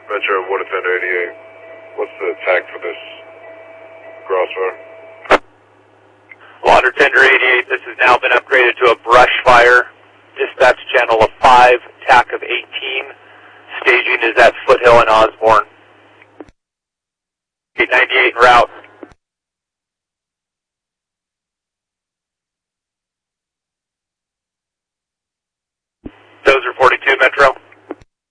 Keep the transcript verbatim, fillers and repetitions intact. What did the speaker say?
Metro one Defender eighty-eight. What's the tag for this crossfire? Water Tender eighty-eight, this has now been upgraded to a brush fire. Dispatch channel of five, T A C of eighteen. Staging is at Foothill and Osborne. eight ninety-eight en route. Those reports